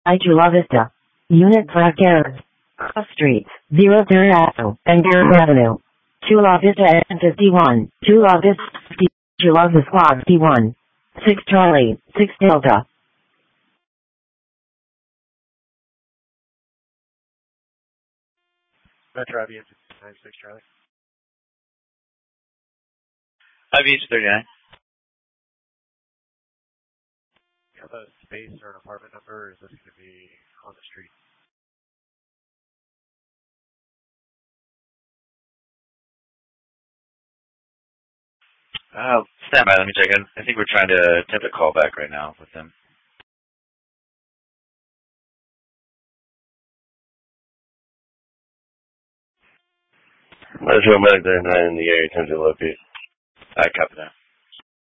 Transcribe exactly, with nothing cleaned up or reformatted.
I Chula Vista. Unit Black Arrows. Cross Streets, Zero Terrazo, and Garrett Avenue. Chula Vista and fifty-one. Chula Vista fifty. Chula Vista Squad fifty-one. six Charlie, six Delta. Metro I V H nine six Charlie. I V H thirty-nine. You have a space or an apartment number, or is this going to be on the street? Uh, stand by, let me check in. I think we're trying to attempt a call back right now with them. Metro Medic thirty-nine in the area, attempt to locate. I copy that.